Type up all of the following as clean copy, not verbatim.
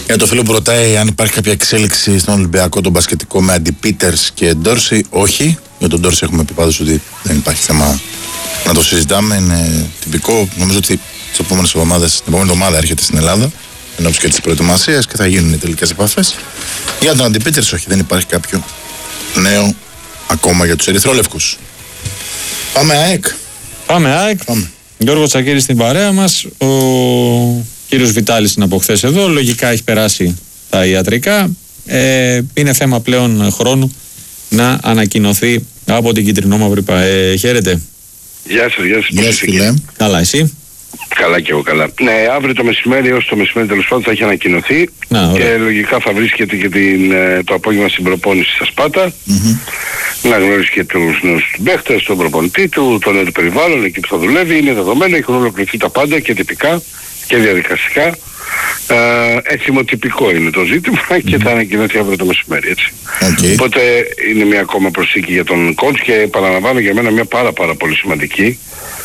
Για το φίλο που ρωτάει αν υπάρχει κάποια εξέλιξη στον Ολυμπιακό τον μπασκετικό με Αντιπίτερς και Ντόρση, όχι. Για τον Ντόρση έχουμε πει πάντως ότι δεν υπάρχει θέμα να το συζητάμε. Είναι τυπικό. Νομίζω ότι τις επόμενες εβδομάδες, την επόμενη εβδομάδα έρχεται στην Ελλάδα ενώπιση και της προετοιμασίας και θα γίνουν οι τελικές επαφές. Για τον Αντιπίτερς, όχι, δεν υπάρχει κάποιο νέο ακόμα για τους ερυθρόλευκους. Πάμε ΑΕΚ. Πάμε. Γιώργος Τσακίρης στην παρέα μας. Ο κύριος Βιτάλης είναι από χθες εδώ. Λογικά έχει περάσει τα ιατρικά. Είναι θέμα πλέον χρόνου να ανακοινωθεί από την Κιτρινόμαυρη ΠΑΕ. Χαίρετε. Γεια σας, φίλε. Καλά, εσύ? Καλά και εγώ καλά. Ναι, αύριο το μεσημέρι, ως το μεσημέρι τέλος πάντων θα έχει ανακοινωθεί και λογικά θα βρίσκεται και το απόγευμα στην προπόνηση στα Σπάτα. Να γνωρίσει και τους νέους παίχτες, τον προπονητή του, το νέο του περιβάλλον, εκεί που θα δουλεύει. Είναι δεδομένο, έχουν ολοκληρωθεί τα πάντα και τυπικά και διαδικαστικά. Εθιμοτυπικό είναι το ζήτημα και θα ανακοινωθεί αύριο το μεσημέρι, έτσι. Οπότε είναι μια ακόμα προσήκη για τον coach και επαναλαμβάνω για μένα μια πάρα πολύ σημαντική.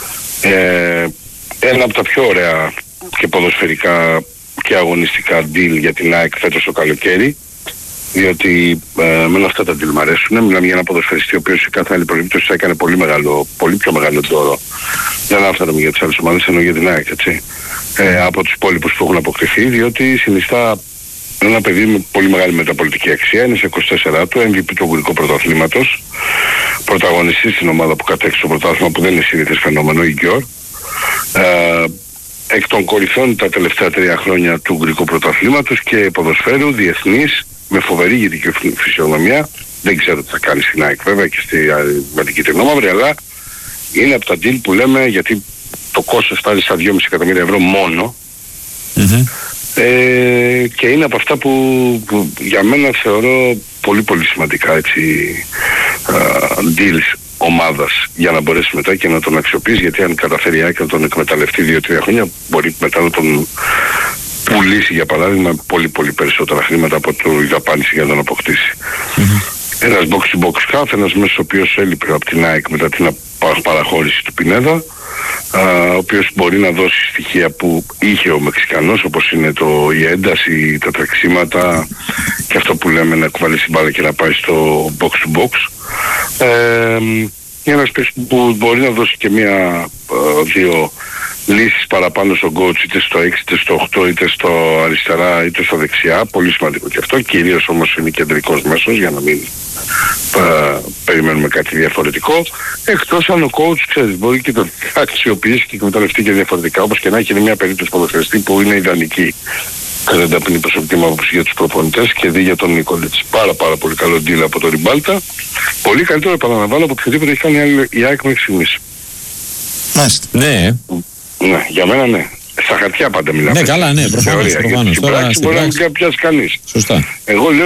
Ένα από τα πιο ωραία και ποδοσφαιρικά και αγωνιστικά deal για την ΑΕΚ φέτος το καλοκαίρι, διότι με αυτά τα deal μ' αρέσουν. Μιλάμε για ένα ποδοσφαιριστή ο οποίος σε κάθε άλλη περίπτωση θα έκανε πολύ πιο μεγάλο δώρο. Δεν άφθαραμε για τις άλλες ομάδες, ενώ για την ΑΕΚ, έτσι. Από τους υπόλοιπους που έχουν αποκτηθεί, διότι συνιστά ένα παιδί με πολύ μεγάλη μεταπολιτική αξία. Είναι σε 24 του, MVP του Ουγγρικού Πρωταθλήματος, πρωταγωνιστής στην ομάδα που κατέκτησε το πρωτάθλημα, που δεν είναι συνήθες φαινόμενο, η Γκιόρ. Εκ των κορυφών τα τελευταία 3 χρόνια του Ουγγρικού Πρωταθλήματος και ποδοσφαίρου διεθνής, με φοβερή ηγετική φυσιογνωμία. Δεν ξέρω τι θα κάνει στην ΑΕΚ βέβαια και με την Κιτρινόμαυρη, αλλά είναι από τα deal που λέμε, γιατί το κόστος φτάνει στα 2,5 εκατομμύρια ευρώ μόνο. Και είναι από αυτά που για μένα θεωρώ πολύ σημαντικά, έτσι, deals ομάδας, για να μπορέσει μετά και να τον αξιοποιήσει, γιατί αν καταφέρει η ΑΕΚ να τον εκμεταλλευτεί 2-3 χρόνια, μπορεί μετά να τον πουλήσει, για παράδειγμα, πολύ περισσότερα χρήματα από το δαπάνηση για να τον αποκτήσει. Ένας box-to-box half, ένας μέσος ο οποίος έλειπε από την ΑΕΚ μετά την παραχώρηση του Πινέδα, ο οποίος μπορεί να δώσει στοιχεία που είχε ο Μεξικανός, όπως είναι η ένταση, τα τρεξίματα και αυτό που λέμε να κουβαλήσει μπάλα και να πάει στο box-to-box. Ένας παίκτης που μπορεί να δώσει και δύο λύσεις παραπάνω στον coach, είτε στο 6, είτε στο 8, είτε στο αριστερά, είτε στο δεξιά. Πολύ σημαντικό και αυτό. Κυρίως όμως είναι κεντρικός μέσος, για να μην περιμένουμε κάτι διαφορετικό. Εκτός αν ο coach, ξέρεις, μπορεί και το αξιοποιήσει και εκμεταλλευτεί και διαφορετικά. Όπως και να έχει, είναι μια περίπτωση ποδοσφαιριστή που είναι ιδανική, κατά την ταπεινή προσωπική μου άποψη, για τους προπονητές και δει για τον Νικόλιτς. Πάρα πολύ καλό deal από τον Ριμπάλτα. Πολύ καλύτερο, επαναλαμβάνω, από οποιοδήποτε έχει κάνει η ΑΕΚ μέχρι στιγμής. Μάλιστα. Ναι. Ναι, για μένα ναι. Στα χαρτιά πάντα μιλάμε. Ναι, καλά, ναι, προφανώς. Στην πράξη μπορεί να μην πιάσει κανείς. Σωστά. Εγώ λέω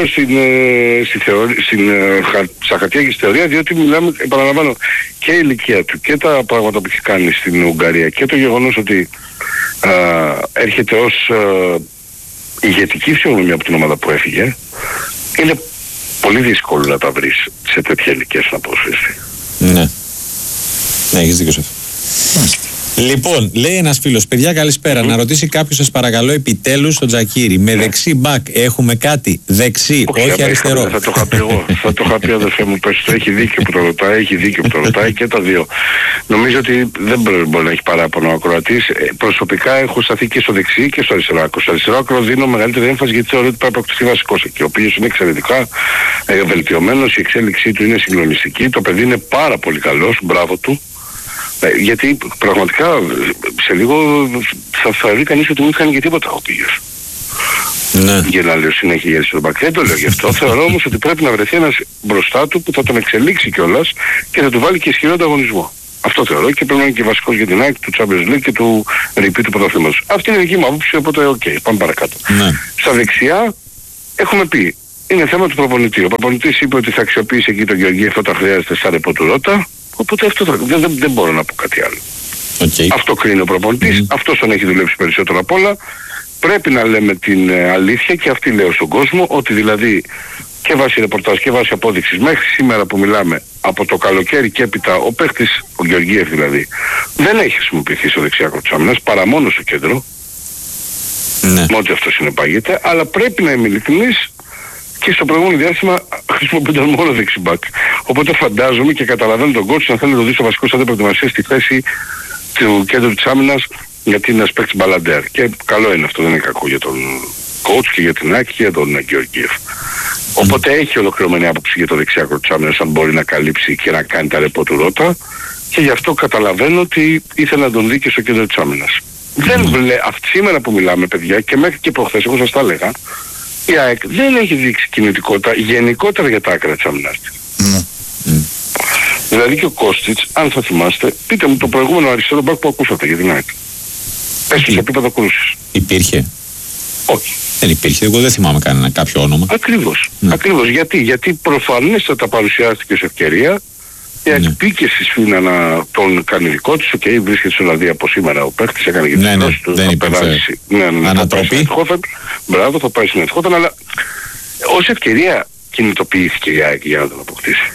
στα χαρτιά και στη θεωρία, διότι μιλάμε, επαναλαμβάνω, και η ηλικία του και τα πράγματα που έχει κάνει στην Ουγγαρία και το γεγονός ότι έρχεται ως ηγετική φυσιογνωμία από την ομάδα που έφυγε, είναι πολύ δύσκολο να τα βρεις σε τέτοια ηλικία να αποσφυριστεί. Ναι. Ναι, έχεις δίκιο σε αυτό. Λοιπόν, λέει ένας φίλος, παιδιά καλησπέρα, να ρωτήσει κάποιος σας παρακαλώ επιτέλους τον Τζακίρη, με δεξί μπακ έχουμε κάτι, δεξί, όχι αριστερό. Θα το είχα πει εγώ, θα το είχα πει αδερφέ μου, πες το, έχει δίκιο που το ρωτάει, και τα δύο. Νομίζω ότι δεν μπορεί να έχει παράπονο ο ακροατής. Προσωπικά έχω σταθεί και στο δεξί και στο αριστερό άκρο. Στο αριστερό άκρο δίνω μεγαλύτερη έμφαση, γιατί θεωρώ ότι πρέπει να αποκτηθεί βασικός εκεί, ο οποίος είναι εξαιρετικά βελτιωμένος, η εξέλιξή του είναι συγκλονιστική, το παιδί είναι πάρα πολύ καλός, μπράβο του. Γιατί πραγματικά σε λίγο θα θεωρεί κανείς ότι μην κάνει και τίποτα ο πήγος. Ναι. Για να λέω συνέχεια για τον μπακ. Δεν το λέω γι' αυτό. Θεωρώ όμως ότι πρέπει να βρεθεί ένας μπροστά του που θα τον εξελίξει κιόλας και θα του βάλει και ισχυρό ανταγωνισμό. Αυτό θεωρώ και πρέπει να είναι και βασικός για την ΑΕΚ, του Champions League και του repeat του πρωταθλήματος. Αυτή είναι η δική μου άποψη, οπότε πάμε παρακάτω. Ναι. Στα δεξιά έχουμε πει, είναι θέμα του προπονητή. Ο προπονητής είπε ότι θα αξιοποιήσει εκεί τον Γεωργίευ όταν χρειάζεται σαν ρεπό του Ρώτα. Οπότε δεν μπορώ να πω κάτι άλλο. Αυτό κρίνει ο προπονητής, αυτός τον έχει δουλέψει περισσότερο απ' όλα. Πρέπει να λέμε την αλήθεια και αυτή λέω στον κόσμο, ότι δηλαδή και βάσει ρεπορτάζ και βάσει απόδειξης μέχρι σήμερα που μιλάμε, από το καλοκαίρι και έπειτα, ο παίχτης, ο Γεωργίευ δηλαδή, δεν έχει χρησιμοποιηθεί στο δεξιάκρο της άμυνας, παρά μόνο στο κέντρο. με ό,τι αυτό συνεπάγεται, αλλά πρέπει να είμαι ειλικρινής, και στο προηγούμενο διάστημα χρησιμοποιούνταν μόνο δεξιμπάκ. Οπότε φαντάζομαι και καταλαβαίνω τον coach να θέλει να το δει στο βασικό στάδιο προετοιμασίας στη θέση του κέντρου της άμυνας, γιατί είναι ένας παίκτης μπαλαντέρ. Και καλό είναι αυτό, δεν είναι κακό για τον coach και για την Άκη και για τον Γεωργίευ. Οπότε έχει ολοκληρωμένη άποψη για το δεξιάκρο της άμυνας, αν μπορεί να καλύψει και να κάνει τα ρεπό του Ρώτα, και γι' αυτό καταλαβαίνω ότι ήθελε να τον δει και στο κέντρο της άμυνας. Σήμερα που μιλάμε, παιδιά, και μέχρι και προχθές, εγώ σας τα έλεγα, η ΑΕΚ δεν έχει δείξει κινητικότητα γενικότερα για τα άκρα της άμυνας της. Δηλαδή και ο Κώστιτς, αν θα θυμάστε, πείτε μου το προηγούμενο αριστερό μπακ που ακούσατε για την ΑΕΚ. Έστω σε επίπεδο κρούσης. Υπήρχε? Όχι. Δεν υπήρχε, εγώ δεν θυμάμαι κανένα κάποιο όνομα. Ακριβώς. Ακριβώς. Γιατί προφανέστατα παρουσιάστηκε ως ευκαιρία. Η ΑΕΚ πήγε στη Σφίνα να τον κάνει δικό της. Βρίσκεται στην Ολλανδία από σήμερα ο παίκτης, έκανε και τη γνώση του. Δεν υπήρξε ανατροπή. Μπράβο, θα πάει στην Ετχόφεν, αλλά ως ευκαιρία κινητοποιήθηκε η ΑΕΚ για να τον αποκτήσει.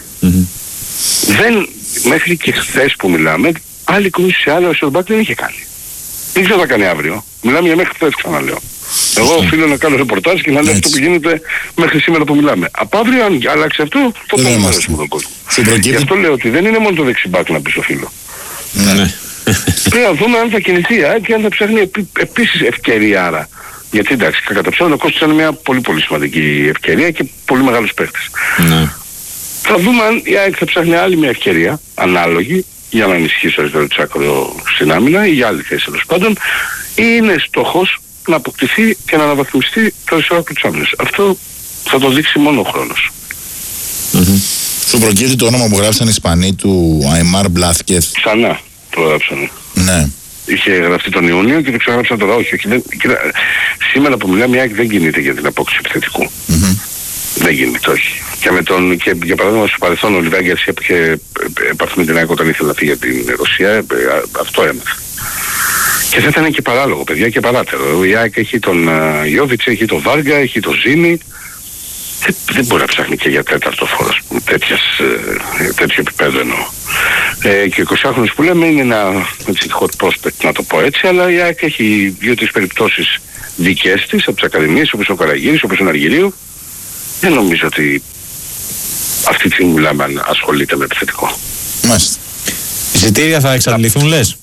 Μέχρι και χθες που μιλάμε, άλλη κρούση σε άλλο Σορμπάκ δεν είχε κάνει. Δεν ξέρω τι θα κάνει αύριο. Μιλάμε για μέχρι χθες, ξαναλέω. Εγώ οφείλω να κάνω ρεπορτάζ και να λέω αυτό που γίνεται μέχρι σήμερα που μιλάμε. Από αύριο, αν άλλαξε αυτό, θα το μάθουμε τον κόσμο. Γι' αυτό λέω ότι δεν είναι μόνο το δεξιμπάκ να πει στο φίλο. Πρέπει να δούμε αν θα κινηθεί και αν θα ψάχνει επίσης ευκαιρία άρα. Γιατί εντάξει, κατά ψέματα ο Κώστας είναι μια πολύ πολύ σημαντική ευκαιρία και πολύ μεγάλος παίκτης. Θα δούμε αν η ΑΕΚ θα ψάχνει άλλη μια ευκαιρία, ανάλογη, για να ενισχύσει το αριστερό της άκρο στην άμυνα ή για άλλη θέση τέλος πάντων, ή είναι στόχος να αποκτηθεί και να αναβαθμιστεί το αριστερό άκρο της άμυνας. Αυτό θα το δείξει μόνο ο χρόνος. Σου προκύπτει το όνομα που γράψαν οι Ισπανοί του Αϊμάρ Μπλάθκεθ? Ξανά το γράψανε. Ναι. Είχε γραφτεί τον Ιούνιο και το ξεγράψαν τώρα. Όχι, σήμερα που μιλάμε η ΑΕΚ δεν κινείται για την απόκτηση επιθετικού. Δεν γίνεται, όχι. Και για παράδειγμα στο παρελθόν ο Λιβάη Γκαρσία που είχε επαφή με την ΑΕΚ όταν ήθελε να φύγει για την Ρωσία, αυτό έμαθε. Και θα ήταν και παράλογο, παιδιά, και παράτερο. Η ΑΕΚ έχει τον Ιώβιτς, έχει τον Βάργα, έχει τον Ζήνη. Δεν μπορεί να ψάχνει και για τέταρτο φόρος τέτοιο επίπεδο εννοώ. Και ο 20χρονος που λέμε είναι ένα hot prospect, να το πω έτσι, αλλά η ΑΕΚ έχει 2-3 περιπτώσεις δικές της από τις ακαδημίες, όπως ο Καραγύρης, όπως ο Αργυρίου. Δεν νομίζω ότι αυτή τη στιγμή μιλάμε αν ασχολείται με επιθετικό. Μάλιστα. Εισιτήρια θα εξαντληθούν, λες?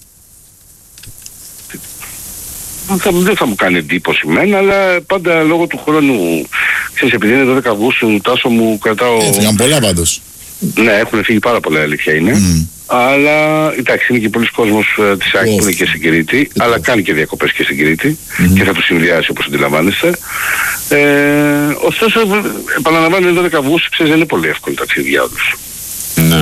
Δεν θα μου κάνει εντύπωση μένα, αλλά πάντα λόγω του χρόνου, ξέρεις, επειδή είναι 12 Αυγούστου, Τάσο μου κρατάω... Έφυγαν πολλά πάντως. Ναι, έχουν φύγει πάρα πολλά, αλήθεια είναι. Αλλά εντάξει, είναι και πολλοί κόσμος της ΑΕΚ που είναι και στην Κρήτη, αλλά κάνει και διακοπές και στην Κρήτη και θα τους συνδυάσει όπως αντιλαμβάνεστε. Ωστόσο, επαναλαμβάνω, είναι 12 Αυγούστου, ξέρεις, δεν είναι πολύ εύκολη τα ταξίδια τους. Ναι.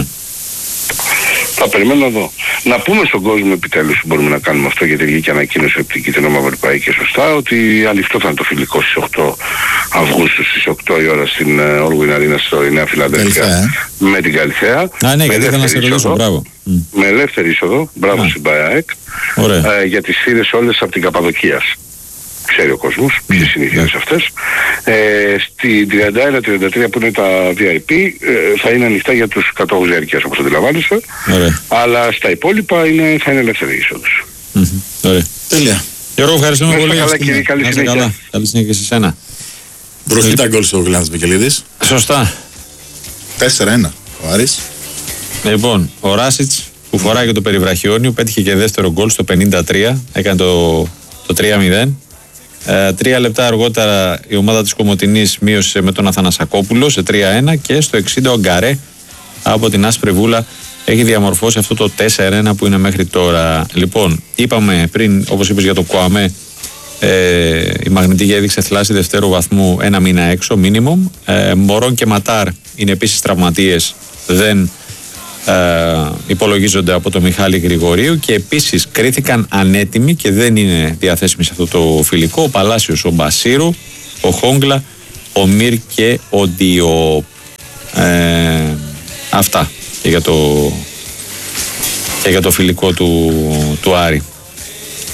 Θα περιμένω να δω. Να πούμε στον κόσμο επιτέλους που μπορούμε να κάνουμε αυτό, γιατί βγήκε ανακοίνωση από την Κίτρινο Μαυροπαή και σωστά, ότι ανοιχτό θα είναι το φιλικό στις 8 Αυγούστου στις 8 η ώρα στην Orwin Arena στο Νέα Φιλαδέλφια με την Καλυθέα. Ναι, γιατί ήθελα να σε ρωτήσω, μπράβο. Με ελεύθερη είσοδο, μπράβο στην ΠΑΕΑΕΚ, για τις θύρες όλες από την Καπαδοκίας. Ξέρει ο κόσμος ποιες είναι οι θύρες αυτές. Στη 31-33 που είναι τα VIP θα είναι ανοιχτά για τους κατόχους διαρκείας όπως αντιλαμβάνεστε. Αλλά στα υπόλοιπα θα είναι ελεύθερη είσοδος. Ωραία. Τέλεια. Γιώργο, ευχαριστούμε πολύ. Καλά, κύριε, καλή συνέχεια. Καλή συνέχεια σε εσένα. Μπροστά τα γκολ στο Γκλάνς Μικελίδης. Σωστά. 4-1 ο Άρης. Λοιπόν, ο Ράσιτς που φοράει και το περιβραχιόνιο πέτυχε και δεύτερο γκολ στο 53. Έκανε το 3-0. 3 λεπτά αργότερα η ομάδα της Κομοτηνής μείωσε με τον Αθανασακόπουλο σε 3-1 και στο 60 ο Γκαρέ από την Άσπρη Βούλα έχει διαμορφώσει αυτό το 4-1 που είναι μέχρι τώρα. Λοιπόν, είπαμε πριν, όπως είπες για το Κουαμέ, η Μαγνητική έδειξε θλάση δευτέρου βαθμού, ένα μήνα έξω, minimum. Μωρόν και Ματάρ είναι επίσης τραυματίες, δεν υπολογίζονται από τον Μιχάλη Γρηγορίου και επίσης κρίθηκαν ανέτοιμοι και δεν είναι διαθέσιμοι σε αυτό το φιλικό ο Παλάσιος, ο Μπασίρου, ο Χόγκλα, ο Μύρ και ο Ντιό. Αυτά και για το φιλικό του Άρη.